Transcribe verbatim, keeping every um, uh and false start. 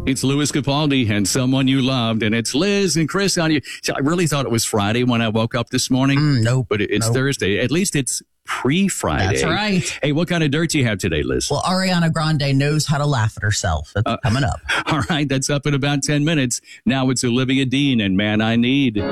It's Louis Capaldi and Someone You Loved, and it's Liz and Chris on you. So I really thought it was Friday when I woke up this morning. Mm, nope. But it's nope. Thursday. At least it's pre-Friday. That's right. Hey, what kind of dirt do you have today, Liz? Well, Ariana Grande knows how to laugh at herself. That's uh, coming up. All right, that's up in about ten minutes. Now it's Olivia Dean and Man I Need.